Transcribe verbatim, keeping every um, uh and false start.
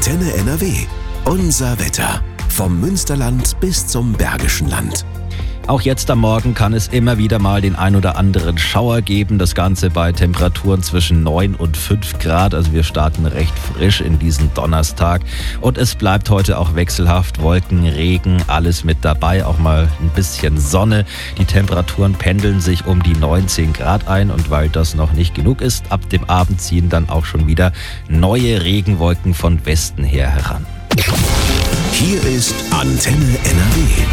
Antenne N R W. Unser Wetter. Vom Münsterland bis zum Bergischen Land. Auch jetzt am Morgen kann es immer wieder mal den ein oder anderen Schauer geben. Das Ganze bei Temperaturen zwischen neun und fünf Grad. Also wir starten recht frisch in diesen Donnerstag. Und es bleibt heute auch wechselhaft. Wolken, Regen, alles mit dabei. Auch mal ein bisschen Sonne. Die Temperaturen pendeln sich um die neunzehn Grad ein. Und weil das noch nicht genug ist, ab dem Abend ziehen dann auch schon wieder neue Regenwolken von Westen her heran. Hier ist Antenne N R W.